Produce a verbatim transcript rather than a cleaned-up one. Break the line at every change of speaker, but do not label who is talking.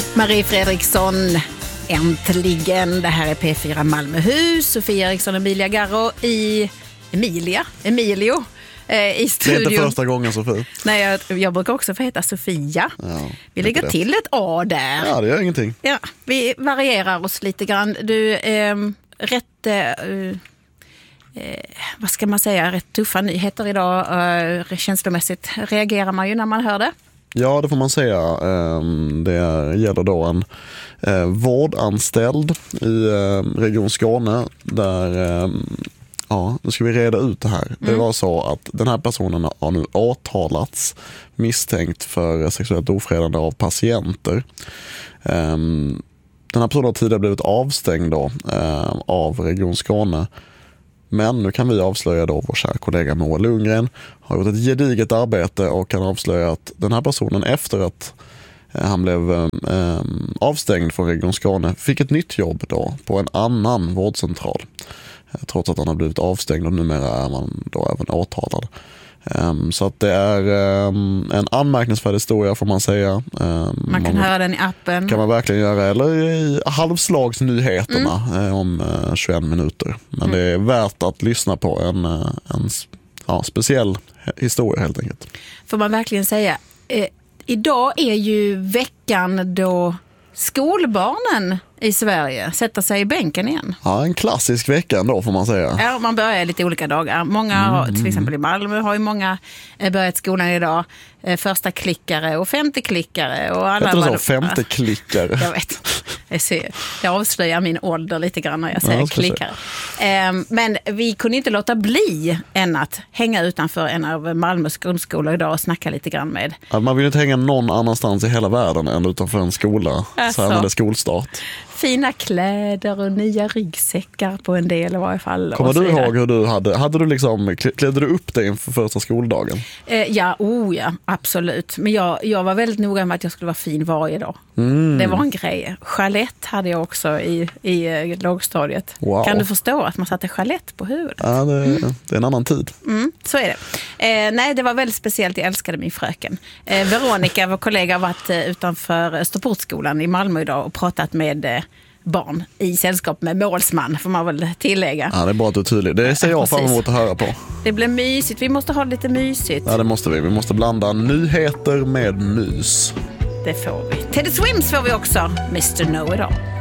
Marie Fredriksson, äntligen. Det här är P fyra Malmöhus. Sofia Eriksson och Emilia Garro i Emilia, Emilio eh, i studion.
Det är inte första gången, Sofia.
Nej, jag, jag brukar också få heta Sofia. Ja, vi lägger det. till ett A där.
Ja, det gör ingenting.
Ja, vi varierar oss lite grann. Du, eh, rätt... Eh, Eh, vad ska man säga, rätt tuffa nyheter idag. Eh, känslomässigt reagerar man ju när man hör det.
Ja, det får man säga. Eh, det gäller då en eh, vårdanställd i eh, Region Skåne där, eh, ja, nu ska vi reda ut det här. Mm. Det var så att den här personen har nu åtalats misstänkt för sexuellt ofredande av patienter. Eh, den här personen har tidigare blivit avstängd då, eh, av Region Skåne. Men nu kan vi avslöja då vår kära kollega Moa Lundgren har gjort ett gediget arbete och kan avslöja att den här personen efter att han blev eh, avstängd från Region Skåne fick ett nytt jobb då på en annan vårdcentral. Trots att han har blivit avstängd och numera är man då även åtalad. Um, så att det är um, en anmärkningsvärd historia får man säga. Um,
man kan man, höra den i appen.
Kan man verkligen göra, eller i halvslagsnyheterna mm. uh, om uh, tjugoen minuter. Men mm. det är värt att lyssna på en, uh, en ja, speciell historia helt enkelt.
Får man verkligen säga, eh, idag är ju veckan då skolbarnen i Sverige sätter sig i bänken igen.
Ja, en klassisk vecka ändå får man säga.
Ja, man börjar lite olika dagar. Många, mm. till exempel i Malmö har ju många börjat skolan idag. Första klickare och femte klickare. Och alla
jag tror så, femte klickare.
Jag vet. Jag, ser, jag avslöjar min ålder lite grann när jag säger ja, klickare. Um, men vi kunde inte låta bli än att hänga utanför en av Malmös grundskolor idag och snacka lite grann med.
Ja, man vill inte hänga någon annanstans i hela världen än utanför en skola. Alltså. Så här när det är skolstart.
Fina kläder och nya ryggsäckar på en del i varje fall.
Kommer du ihåg hur du hade, hade du liksom, klädde du upp dig inför första skoldagen?
Eh, ja, oh ja, absolut. Men jag, jag var väldigt noga med att jag skulle vara fin varje dag. Mm. Det var en grej. Chalett hade jag också i, i lågstadiet. Wow. Kan du förstå att man satte chalett på huvudet?
Ja, det, mm. det är en annan tid.
Mm, så är det. Eh, nej, det var väldigt speciellt. Jag älskade min fröken. Eh, Veronica, vår kollega, har varit eh, utanför Österportskolan i Malmö idag och pratat med eh, barn i sällskap med målsman, får man väl tillägga.
Ja, det är bra att du är tydlig. Det ser jag ja, fram emot att höra på.
Det blir mysigt. Vi måste ha det lite mysigt.
Ja, det måste vi. Vi måste blanda nyheter med mys.
Det får vi. Teddy Swims får vi också. mister Know It All.